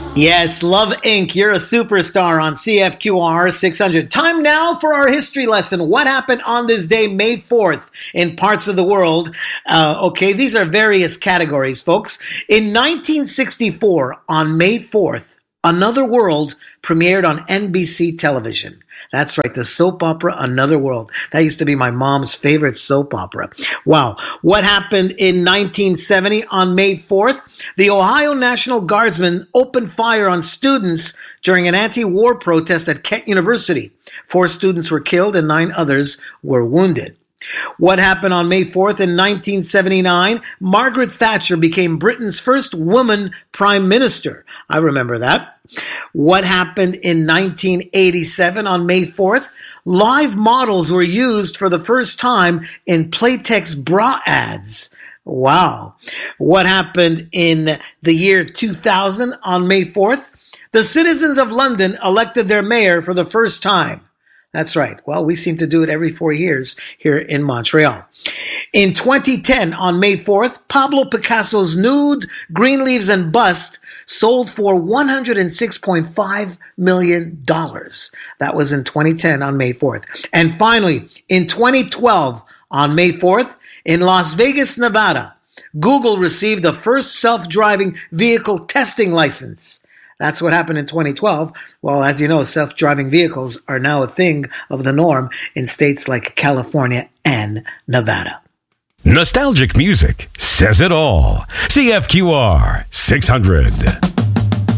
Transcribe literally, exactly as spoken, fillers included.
Yes, Love Incorporated. You're a superstar on C F Q R six hundred. Time now for our history lesson. What happened on this day, May fourth, in parts of the world? Uh, okay, these are various categories, folks. In nineteen sixty-four, on May fourth, Another World premiered on N B C television. That's right, the soap opera Another World. That used to be my mom's favorite soap opera. Wow. What happened in nineteen seventy on May fourth? The Ohio National Guardsmen opened fire on students during an anti-war protest at Kent University. Four students were killed and nine others were wounded. What happened on May fourth in nineteen seventy-nine? Margaret Thatcher became Britain's first woman prime minister. I remember that. What happened in nineteen eighty-seven on May fourth? Live models were used for the first time in Playtex bra ads. Wow. What happened in the year two thousand on May fourth? The citizens of London elected their mayor for the first time. That's right. Well, we seem to do it every four years here in Montreal. In twenty ten, on May fourth, Pablo Picasso's nude, green leaves, and bust sold for one hundred six point five million dollars. That was in twenty ten on May fourth. And finally, in twenty twelve, on May fourth, in Las Vegas, Nevada, Google received the first self-driving vehicle testing license. That's what happened in twenty twelve. Well, as you know, self-driving vehicles are now a thing of the norm in states like California and Nevada. Nostalgic music says it all. C F Q R six hundred.